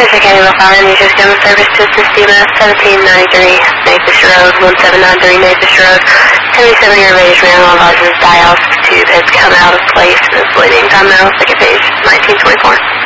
District County Fire News System service to Sistema 1793 Nathan Road, 1793 Nathan Road. 77-year range man advises dialysis tube has come out of place and is bleeding. Time now, second page, 1924.